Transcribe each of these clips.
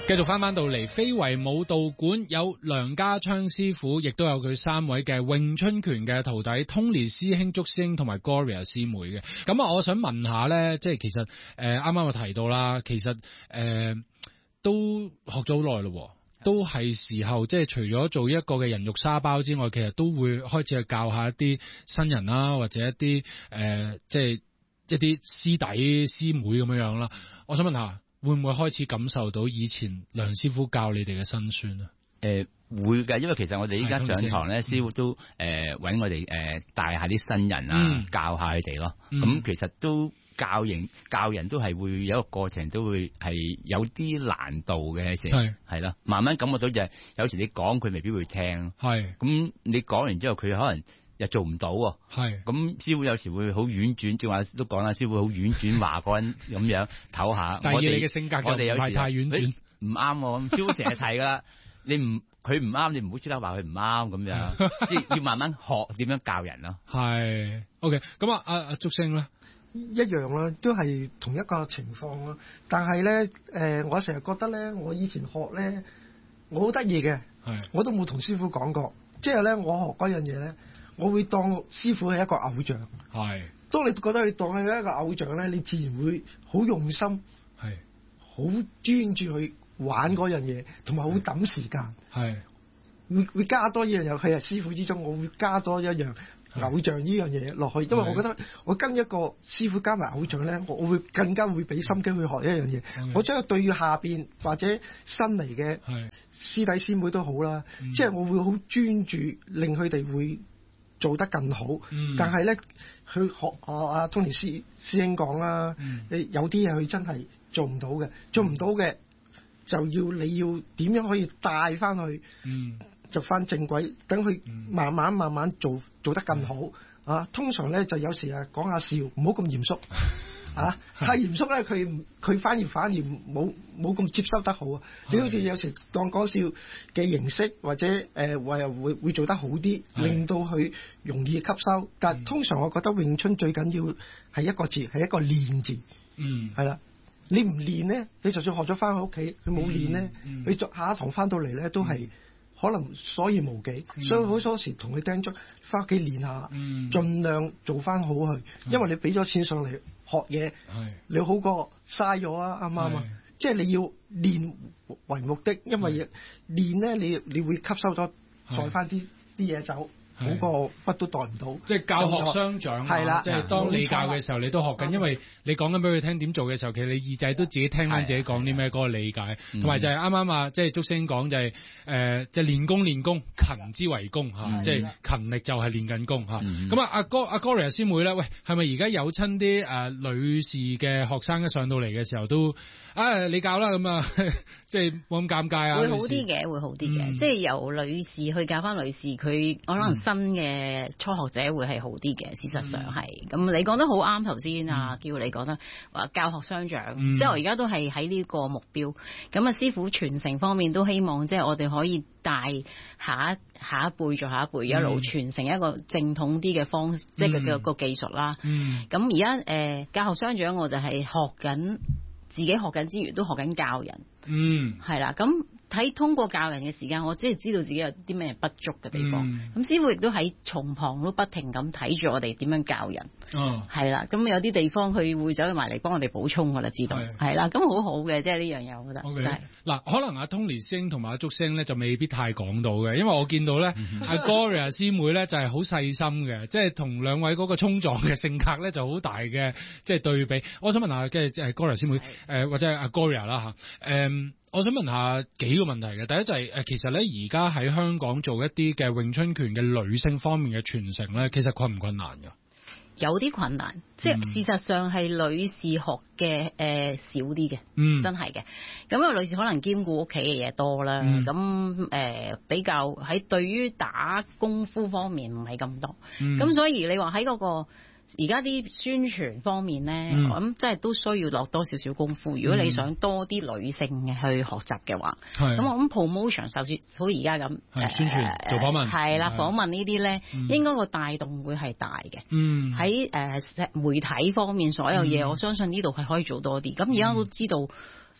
繼續翻到嚟非遺舞蹈館，有梁家昌師傅，亦都有佢3位嘅詠春拳嘅徒弟 Tony 師兄、祝師兄同埋 Gloria 師妹嘅。咁啊，我想問下咧，即係其實啱啱我提到啦，其實都學咗好耐咯，都係時候即係除咗做一個嘅人肉沙包之外，其實都會開始去教下一啲新人啦，或者一啲即係一啲師弟師妹咁樣樣啦。我想問下，會唔會開始感受到以前梁師傅教你哋嘅辛酸啊？ 會㗎，因為教人哋依家上堂咧，師傅都揾我哋帶下啲新人啊，教下佢哋咯。咁其實都教人都係會有一個過程，都會係有啲難度嘅事，係啦。慢慢感覺到就係有時你講佢未必會聽，係咁你講完之後佢可能又做唔到喎，係咁師傅有時會好婉轉，正話都講啦，師傅好婉轉話嗰人咁樣唞下。 但係以你嘅性格就唔係太婉轉， 唔啱喎。師傅成日提㗎啦，佢唔啱，你唔好即刻話佢唔啱咁樣，即係要慢慢學點樣教人咯。 係 OK， 咁阿祝星咧一樣啦，都係同一個情況咯。但係咧我成日覺得咧，我以前學咧，我好得意嘅，我都冇同師傅講過，即係咧我學嗰樣嘢咧。我會當師傅係一個偶像，係。當你覺得佢當係一個偶像咧，你自然會好用心，係，好專注去玩嗰樣嘢，同埋好抌時間，係。會加多一樣嘢，佢係師傅之中，我會加多一樣偶像呢樣嘢落去，因為我覺得我跟一個師傅加埋偶像咧，我會更加會俾心機去學一樣嘢。我將對下邊或者新嚟嘅師弟師妹都好啦，即係我會好專注，令佢哋會做得更好，但係咧，佢學阿 Tony 師兄講啦，你有啲嘢佢真係做唔到嘅，做唔到嘅就你要點樣可以帶翻去，就翻正軌，等佢慢慢做得更好啊！通常咧就有時講下笑，唔好咁嚴肅。太嚴肅咧，佢反而冇咁接收得好啊！你好似有時當講笑嘅形式，或者會做得好啲，令到佢容易吸收。但通常我覺得詠春最緊要係一個字，係一個練字。係啦，你唔練咧，你就算學咗翻去屋企，佢冇練咧，你下一堂翻到嚟咧都係可能所餘無幾。所以好多時同佢叮囑翻屋企練下，盡量做翻好佢，因為你俾咗錢上嚟學嘢，你好過嘥咗啊！啱唔啱啊？即係你要練為目的，因為練咧，你會吸收咗，再翻啲嘢走。好過乜都代唔到，即係教學相長。係啦，即係當你教嘅時候，你都學緊，因為你講緊俾佢聽點做嘅時候，其實你耳仔都自己聽緊自己講啲咩嗰個理解，同埋就係啱啱啊，即係祝星講就係即係練功，勤之為功嚇，即係勤力就係練緊功嚇。咁啊，阿 Gloria 師妹咧，喂，係咪而家有親啲女士嘅學生一上到嚟嘅時候都你教啦咁啊，即係冇咁尷尬啊？會好啲嘅， 即係由女士去教翻女士，佢可能新嘅初學者會係好啲嘅，事實上係。咁你講得好啱，頭先叫你講得話教學相長，即係我而家都係喺呢個目標。咁啊，師傅傳承方面都希望即係我哋可以帶下一輩做下一輩，一路傳承一個正統啲嘅方式，即係個技術啦。咁而家教學相長，我就係自己學緊之餘，都學緊教人。係啦，咁通過教人嘅時間，我即係知道自己有啲咩不足嘅地方。咁師傅亦都喺從旁都不停咁睇住我哋點樣教人。係啦，咁有啲地方佢會走去埋嚟幫我哋補充，我就知道。係啦，咁好好嘅，即係呢樣嘢，我覺得。真係嗱，可能阿 Tony 師兄同埋阿祝星咧就未必太講到嘅，因為我見到咧阿 Gloria 師妹咧就係好細心嘅，即係同兩位嗰個衝撞嘅性格咧就好大嘅即係對比。我想問下即係 Gloria 師妹或者係阿 Gloria 啦嚇我想問下幾個問題嘅，第一就係其實咧而家喺香港做一啲嘅詠春拳嘅女性方面嘅傳承咧，其實困唔困難㗎？ 有啲困難，即係事實上係女士學嘅少啲嘅，真係嘅。咁女士可能兼顧屋企嘅嘢多啦，咁比較喺對於打功夫方面唔係咁多，咁所以你話喺嗰個而家啲宣傳方面咧，我諗真係都需要落多少少功夫。如果你想多啲女性嘅去學習嘅話，咁我諗 promotion 就算好似而家咁宣傳做訪問， 係啦，訪問呢啲咧，應該個帶動會係大嘅。喺媒體方面所有嘢，我相信呢度係可以做多啲。咁而家都知道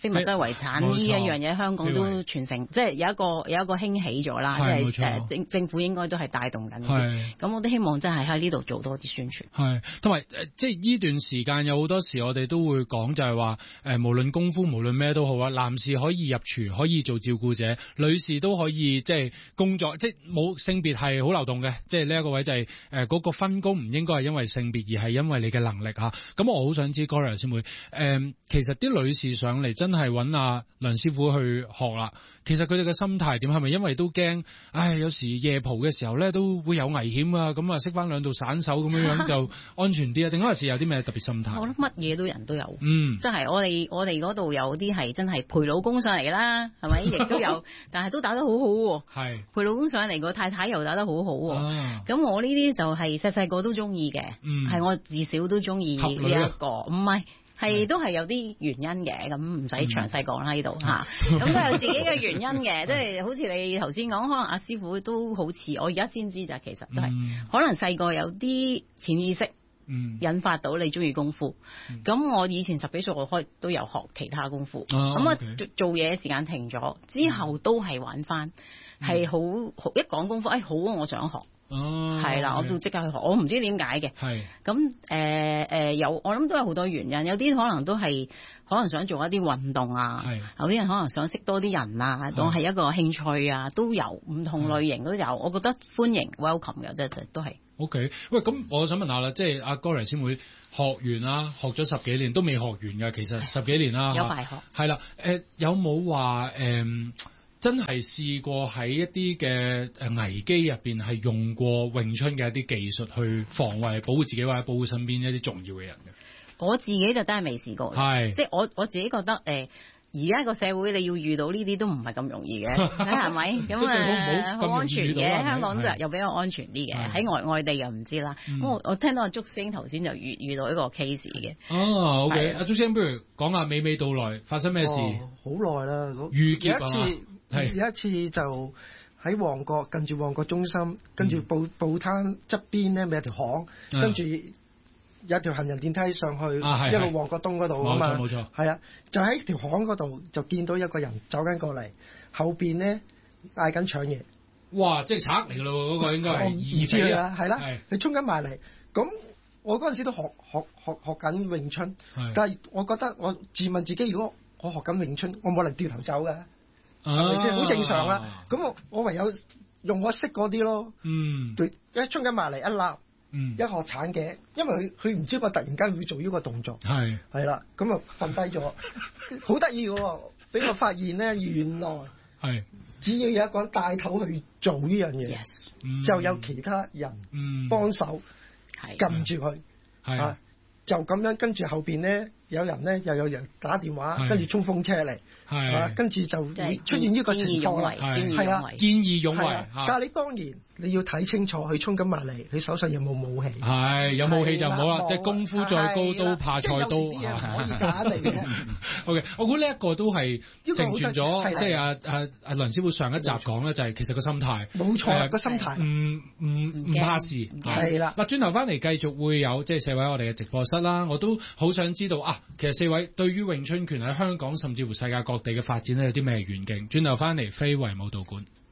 非物質遺產呢一樣嘢，香港都傳承，即係有一個興起咗啦，即係政府應該都係帶動緊嘅。咁我都希望真係喺呢度做多啲宣傳。 係，同埋即係呢段時間有好多時我哋都會講就係話無論功夫無論咩都好啊，男士可以入廚可以做照顧者，女士都可以即係工作，即係冇性別係好流動嘅，即係呢一個位就係嗰個分工唔應該係因為性別而係因為你嘅能力嚇。咁我好想知 Gloria 師妹其實啲女士上嚟真係揾阿梁師傅去學啦。其實佢哋嘅心態點？係咪因為都驚？有時夜蒲嘅時候咧都會有危險啊！咁啊，識翻兩道散手咁樣就安全啲啊？定嗰陣時有啲咩特別心態？ 我覺得乜嘢都人都有，即係我哋嗰度有啲係真係陪老公上嚟啦，係咪？亦都有，但係都打得好好喎。係陪老公上嚟，個太太又打得好好喎。咁我呢啲就係細細個都中意嘅，係我自小都中意呢一個，唔係。係都係有啲原因嘅，咁唔使詳細講啦呢度嚇，咁都有自己嘅原因嘅，即係好似你頭先講，可能阿師傅都好似我而家先知就其實都係可能細個有啲潛意識引發到你中意功夫。咁我以前10幾歲我都有學其他功夫，咁啊做嘢時間停咗之後都係玩翻，係好一講功夫，好啊，我想學。係啦，我都即刻去學，我唔知點解嘅。係咁有，我諗都有好多原因，有啲可能都係可能想做一啲運動啊，有啲人可能想識多啲人啊，當係一個興趣啊，都有唔同類型都有，我覺得歡迎 welcome 嘅，即係都係。OK， 喂，咁我想問下啦，即係阿 Gloria 師妹學完啦，學咗10幾年都未學完㗎，其實10幾年啦，有排學。係啦，有冇話真係試過喺一啲嘅危機入邊係用過詠春嘅一啲技術去防衛、保護自己或者保護身邊一啲重要嘅人嘅？我自己就真係未試過，即係我自己覺得而家個社會你要遇到呢啲都唔係咁容易嘅，係咪？咁好安全嘅，香港又比較安全啲嘅，喺外地又唔知啦。咁我聽到阿祝星頭先就遇到一個 case 嘅。哦 ，OK， 阿祝星不如講下娓娓道來發生咩事？好耐啦，有一次就喺旺角，近住旺角中心，跟住報攤側邊咧咪有條巷，跟住有條行人電梯上去，一路旺角東嗰度啊嘛，冇錯，係啊，就喺條巷嗰度就見到一個人走緊過嚟，後邊咧嗌緊搶嘢，哇！即係賊嚟㗎咯，嗰個應該係唔知啦，係啦，佢衝緊埋嚟，咁我嗰陣時都學緊詠春，但係我覺得我自問自己，如果我學緊詠春，我冇能掉頭走㗎。係咪先？好正常啦。咁我唯有用我識嗰啲咯。一衝緊埋嚟一立，一學鏟嘅，因為佢唔知我突然間會做呢個動作。係啦，咁啊瞓低咗，好得意嘅喎。俾我發現咧，原來只要有一個人帶頭去做呢樣嘢，就有其他人幫手撳住佢。就咁樣跟住後邊咧，有人咧又有人打電話，跟住衝鋒車嚟。跟住就會出現呢個情況啦，係啊，見義勇為。但係你當然你要睇清楚，佢衝緊埋嚟，佢手上有冇武器？有武器就唔好啦，即係功夫再高都怕菜刀。可以假嚟嘅。OK， 我估呢一個都係承傳咗，即係阿梁師傅上一集講咧，就係其實個心態。冇錯，個心態唔怕事。係啦。嗱，轉頭翻嚟繼續會有即係4位我哋嘅直播室啦，我都好想知道其實4位對於詠春拳喺香港甚至乎世界各地嘅發展咧有啲咩遠景？轉頭翻嚟非遺武道館。